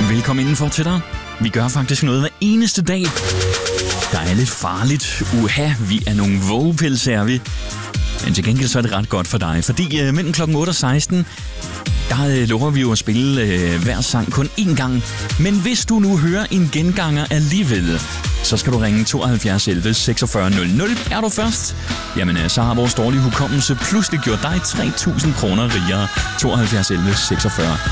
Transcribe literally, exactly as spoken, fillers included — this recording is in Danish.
Velkommen indenfor til dig. Vi gør faktisk noget hver eneste dag, der er lidt farligt. Uha, vi er nogle vågepelse, er vi. Men til gengæld så er det ret godt for dig, fordi øh, mellem klokken otte og seksten, der øh, lover vi jo at spille øh, hver sang kun én gang. Men hvis du nu hører en genganger alligevel, så skal du ringe tooghalvfjerds elleve seksogfyrre nul nul. Er du først? Jamen, øh, så har vores dårlige hukommelse pludselig gjort dig tre tusind kroner rigere. tooghalvfjerds elleve seksogfyrre